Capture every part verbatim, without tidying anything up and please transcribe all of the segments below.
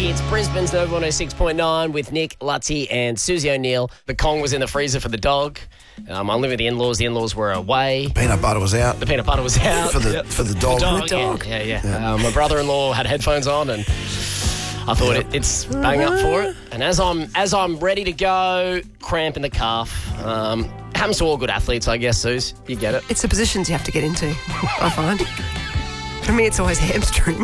It's Brisbane's Nova one oh six point nine with Nick, Lutzi and Susie O'Neill. The Kong was in the freezer for the dog. Um, I live with the in-laws. The in-laws were away. Peanut butter was out. The peanut butter was out. For the Yep. for the dog. The dog, The dog. Yeah, yeah. yeah. Um, my brother-in-law had headphones on and I thought Yep. it, it's bang up for it. And as I'm as I'm ready to go, cramp in the calf. Um, happens to all good athletes, I guess, Suze. You get it. It's the positions you have to get into, I find. For me, it's always hamstring.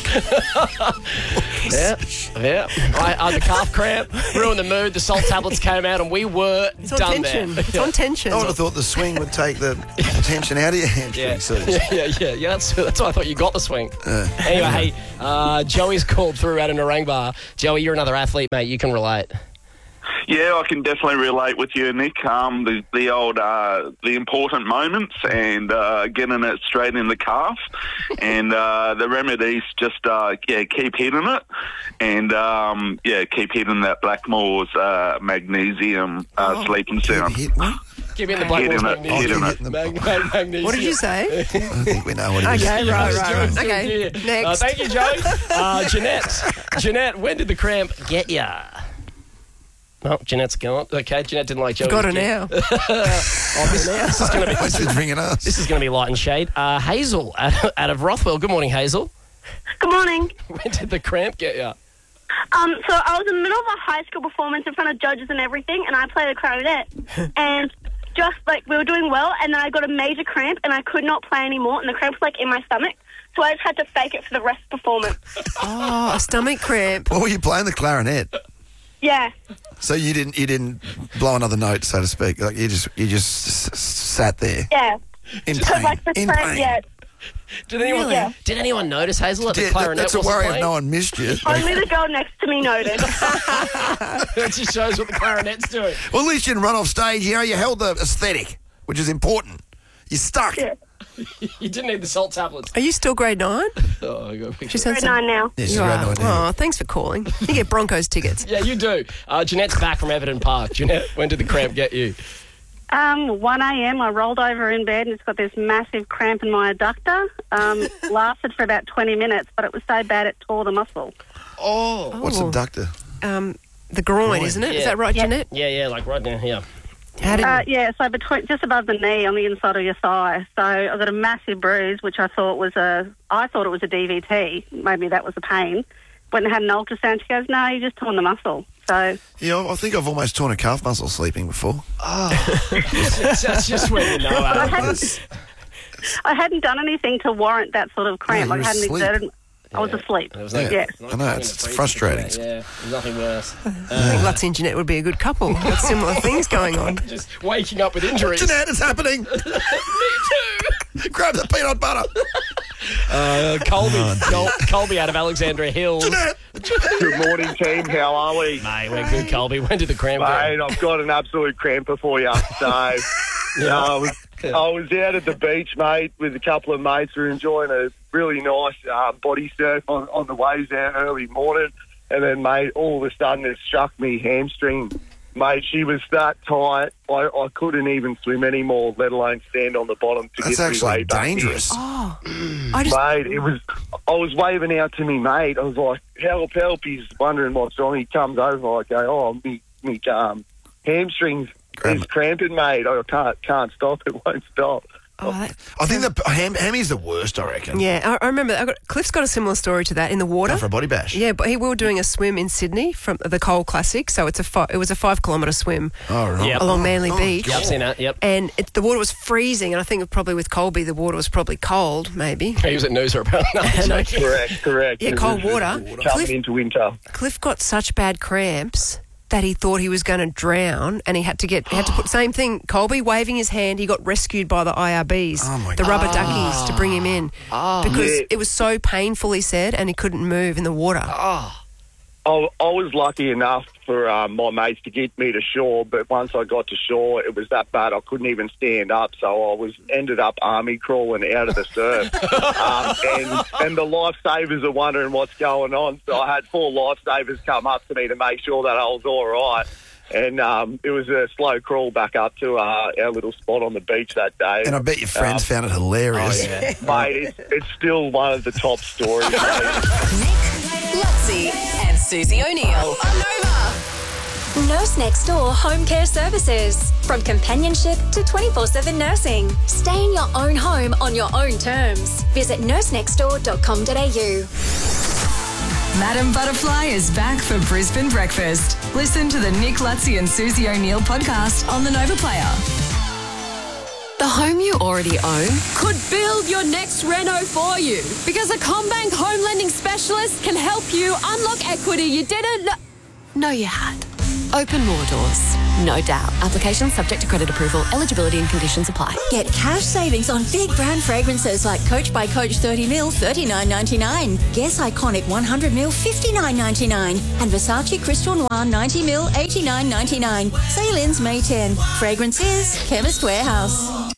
Yeah, yeah. I, I had the calf cramp, ruined the mood. The salt tablets came out, and we were It's on done tension. there. It's on tension. I would have thought the swing would take the tension out of your hamstring. Yeah, So yeah, yeah, yeah, yeah. That's, that's why I thought you got the swing. Uh, Anyway, hey, uh, Joey's called through out of Narangba. Joey, you're another athlete, mate. You can relate. Yeah, I can definitely relate with you, Nick. Um, the, the old, uh, the important moments and uh, getting it straight in the calf, and uh, the remedies just uh, yeah keep hitting it, and um, yeah keep hitting that Blackmore's uh, magnesium uh, Oh, sleeping keep sound. hitting it? Give me the Hitting Blackmore's it, magnesium. hitting it. Mag- mag- magnesium. What did you say? I think we know what it is. Okay, right, Just right, do it, right. do it, Okay, do it. next. Uh, thank you, Joey. Uh, Jeanette. Jeanette, when did the cramp get ya? Oh, Jeanette's gone. Okay, Jeanette didn't like Joey. Got her now. Oh, this, this is going to be What's it ringing us? this is going to be light and shade. Uh, Hazel out, out of Rothwell. Good morning, Hazel. Good morning. When did the cramp get ya? Um, so I was in the middle of a high school performance in front of judges and everything, and I played the clarinet. and just like we were doing well, and then I got a major cramp, and I could not play anymore, and the cramp was like in my stomach. So I just had to fake it for the rest of the performance. Oh, a stomach cramp. What were you playing the clarinet? Yeah. So you didn't you didn't blow another note, so to speak. Like you just you just s- s- sat there Yeah. in Because pain. like the In cramp, pain. yeah. Did anyone Really? Yeah. did anyone notice, Hazel, that the Yeah, that- clarinet that's a wasn't worry if playing? no one missed you. Only the girl next to me noticed. That just shows what the clarinet's doing. Well, at least you didn't run off stage. You know, you held the aesthetic, which is important. You stuck. Yeah. You didn't need the salt tablets. Are you still grade nine? Oh, I got a picture. She said Grade so. nine now. Yes, You you are. had no idea. Oh, thanks for calling. You get Broncos tickets. Yeah, you do. Uh, Jeanette's back from Everton Park. Jeanette, when did the cramp get you? Um, one a.m. I rolled over in bed and it's got this massive cramp in my adductor. Um, lasted for about twenty minutes, but it was so bad it tore the muscle. Oh. What's Oh. abductor? Um, the groin, Groin. isn't it? Is Yeah. that right, Yeah. Jeanette? Yeah, yeah, like right down here. How did Uh, yeah, so between just above the knee on the inside of your thigh. So I got a massive bruise, which I thought was a, I thought it was a D V T. Maybe that was the pain. Went and had an ultrasound. She goes, no, you just torn the muscle. So Yeah, I think I've almost torn a calf muscle sleeping before. that's, that's just when you know. I Adam. hadn't, I hadn't done anything to warrant that sort of cramp. No, you I were hadn't asleep. exerted. I was Yeah. asleep. There was Yeah. Yeah. I know, it's- it's frustrating. Yeah, there's nothing worse. I think Lutz and Jeanette would be a good couple. Got similar things going on. Just waking up with injuries. Jeanette, it's happening. Me too. Grab the peanut butter. Uh, Colby, Col- Colby out of Alexandria Hills. Jeanette. Good morning, team. How are we? Mate, we're good, Colby. When did the cramp get Mate, you? I've got an absolute cramper for you. So, yeah, I, was, I was out at the beach, mate, with a couple of mates. We were enjoying a really nice uh, body surf on, on the waves there early morning. And then, mate, all of a sudden it struck me hamstring. Mate, she was that tight, I, I couldn't even swim anymore, let alone stand on the bottom to That's get me way actually back in. dangerous. Oh, I just. Mate, it was. I was waving out to me mate. I was like, "Help, help!" He's wondering what's wrong. He comes over. I go, "Oh, me, me, um, hamstrings Cramp. is cramping, mate. I can't, can't stop. It won't stop." Oh, that, I think the ham, hammy's the worst, I reckon. yeah, I, I remember. I got, Cliff's got a similar story to that in the water. Go for a body bash. Yeah, but he, we were doing a swim in Sydney from the Cole Classic, so it's a fi- it was a five kilometre swim Oh, right. Yep. along Manly Oh, Beach. Yeah, I've seen that, yep. And it, the water was freezing, and I think probably with Colby, the water was probably cold, maybe. He was at Noosa apparently. Correct, correct. Yeah, It cold was water. Coming Cliff, into winter. Cliff got such bad cramps that he thought he was going to drown, and he had to get he had to put same thing. Colby waving his hand, he got rescued by the I R Bs, Oh, my the rubber duckies, to bring him in because Yeah. it was so painful. He said, and he couldn't move in the water. Oh, I, I was lucky enough for um, my mates to get me to shore, but once I got to shore, it was that bad I couldn't even stand up. So I was ended up army crawling out of the surf, um, and and the lifesavers are wondering what's going on. So I had four lifesavers come up to me to make sure that I was all right. And um, it was a slow crawl back up to uh, our little spot on the beach that day. And I bet your friends Um, found it hilarious. oh yeah. Mate, it's, it's still one of the top stories. Mate. Nick, Lutzi, and Susie O'Neill on Nova. Nurse Next Door Home Care Services. From companionship to twenty-four seven nursing. Stay in your own home on your own terms. Visit nurse next door dot com dot a u. Madam Butterfly is back for Brisbane Breakfast. Listen to the Nick Lutzi and Susie O'Neill podcast on the Nova Player. The home you already own could build your next reno for you, because a CommBank home lending specialist can help you unlock equity you didn't know, know you had. Open more doors, no doubt. Application subject to credit approval. Eligibility and conditions apply. Get cash savings on big brand fragrances like Coach by Coach thirty mil, thirty-nine ninety-nine. Guess Iconic one hundred mil, fifty-nine ninety-nine. And Versace Crystal Noir ninety mil, eighty-nine ninety-nine. Sale ends May tenth. Fragrances, Chemist Warehouse.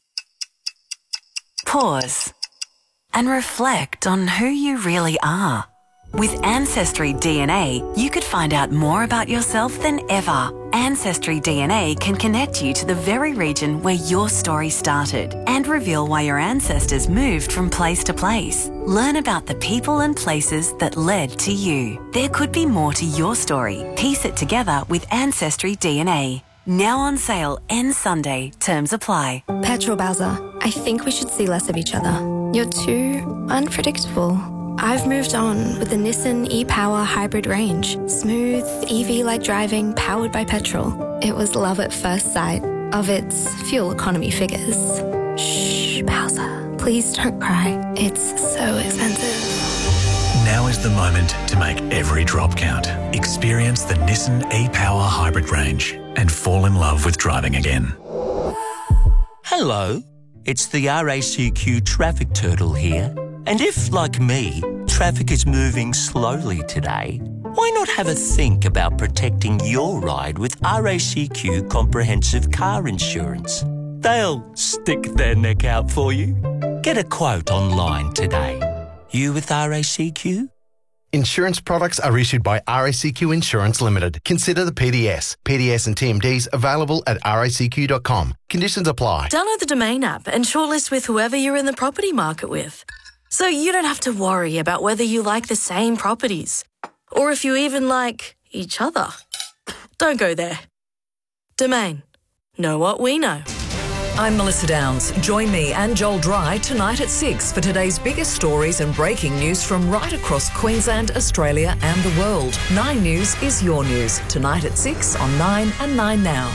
Pause and reflect on who you really are. With Ancestry D N A, you could find out more about yourself than ever. Ancestry D N A can connect you to the very region where your story started and reveal why your ancestors moved from place to place. Learn about the people and places that led to you. There could be more to your story. Piece it together with Ancestry D N A. Now on sale, ends Sunday. Terms apply. Petrol Bowser, I think we should see less of each other. You're too unpredictable. I've moved on with the Nissan e-Power hybrid range. Smooth, E V-like driving, powered by petrol. It was love at first sight of its fuel economy figures. Shh, Bowser. Please don't cry. It's so expensive. Now is the moment to make every drop count. Experience the Nissan e-Power hybrid range and fall in love with driving again. Hello, it's the R A C Q Traffic Turtle here. And if, like me, traffic is moving slowly today, why not have a think about protecting your ride with R A C Q Comprehensive Car Insurance? They'll stick their neck out for you. Get a quote online today. You with R A C Q? Insurance products are issued by R A C Q Insurance Limited. Consider the P D S. P D S and T M Ds available at R A C Q dot com. Conditions apply. Download the Domain app and shortlist with whoever you're in the property market with. So you don't have to worry about whether you like the same properties or if you even like each other. Don't go there. Domain. Know what we know. I'm Melissa Downs. Join me and Joel Dry tonight at six for today's biggest stories and breaking news from right across Queensland, Australia and the world. Nine News is your news. Tonight at six on Nine and Nine Now.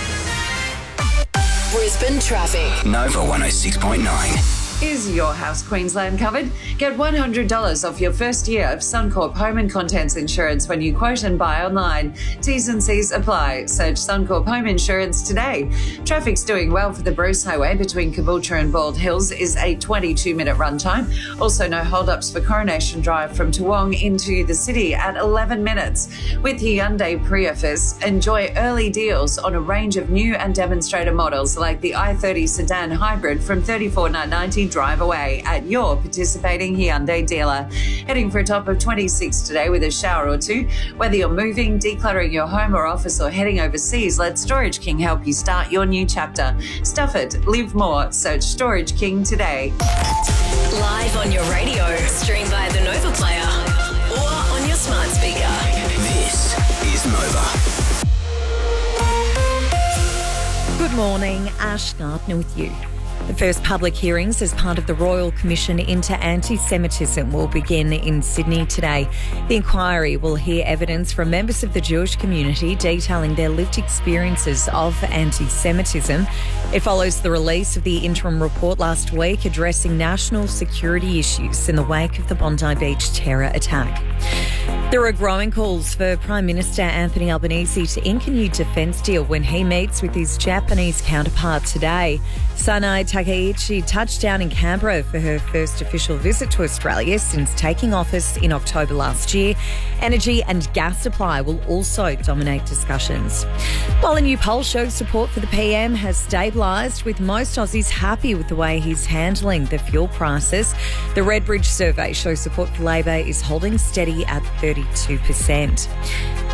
Brisbane traffic. Nova one oh six point nine. Is your house Queensland covered? Get one hundred dollars off your first year of Suncorp Home and Contents Insurance when you quote and buy online. T's and C's apply. Search Suncorp Home Insurance today. Traffic's doing well for the Bruce Highway between Caboolture and Bald Hills is a twenty-two minute run time. Also no hold-ups for Coronation Drive from Toowong into the city at eleven minutes. With Hyundai Prius, enjoy early deals on a range of new and demonstrator models like the i thirty Sedan Hybrid from thirty-four thousand nine hundred ninety drive away at your participating Hyundai dealer. Heading for a top of twenty-six today with a shower or two. Whether you're moving, decluttering your home or office, or heading overseas, let Storage King help you start your new chapter. Stuff it, live more. Search Storage King today. Live on your radio, stream via the Nova Player or on your smart speaker. This is Nova. Good morning, Ash Gardner with you. The first public hearings as part of the Royal Commission into Anti-Semitism will begin in Sydney today. The inquiry will hear evidence from members of the Jewish community detailing their lived experiences of anti-Semitism. It follows the release of the interim report last week addressing national security issues in the wake of the Bondi Beach terror attack. There are growing calls for Prime Minister Anthony Albanese to ink a new defence deal when he meets with his Japanese counterpart today. Sanai Takaichi touched down in Canberra for her first official visit to Australia since taking office in October last year. Energy and gas supply will also dominate discussions. While a new poll shows support for the P M has stabilised, with most Aussies happy with the way he's handling the fuel prices. The Redbridge survey shows support for Labor is holding steady at thirty-two percent.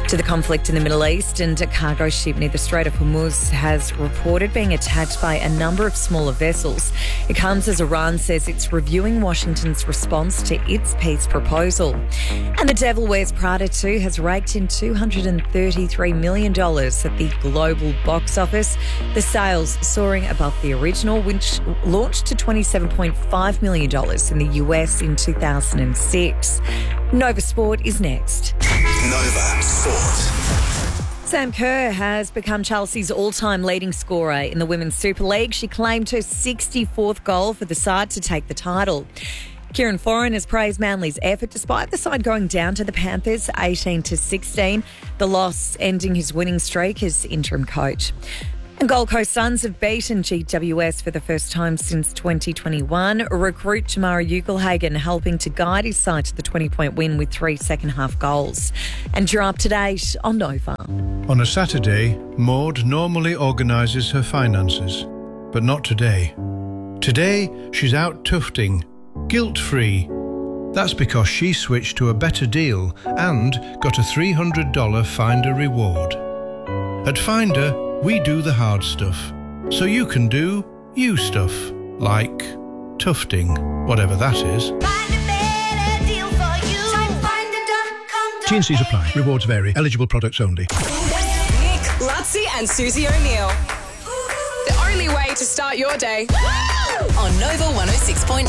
to the conflict in the Middle East, and a cargo ship near the Strait of Hormuz has reported being attacked by a number of smaller vessels. It comes as Iran says it's reviewing Washington's response to its peace proposal. And the Devil Wears Prada two has raked in two hundred thirty-three million dollars at the global box office, the sales soaring above the original, which launched to twenty-seven point five million dollars in the U S in two thousand six. Nova Sport is next. Nova Sport. Sam Kerr has become Chelsea's all-time leading scorer in the Women's Super League. She claimed her sixty-fourth goal for the side to take the title. Kieran Foran has praised Manly's effort despite the side going down to the Panthers eighteen to sixteen, the loss ending his winning streak as interim coach. And Gold Coast Suns have beaten G W S for the first time since twenty twenty-one. Recruit Jamara Ugelhagen helping to guide his side to the twenty-point win with three second-half goals. And you're up to date on Nova. On a Saturday, Maud normally organises her finances, but not today. Today, she's out tufting, guilt-free. That's because she switched to a better deal and got a three hundred dollars Finder reward. At Finder, we do the hard stuff, so you can do you stuff, like tufting, whatever that is. T and C's apply. Rewards vary. Eligible products only. Nick, Lutzi and Susie O'Neill. The only way to start your day. On Nova one oh six point nine.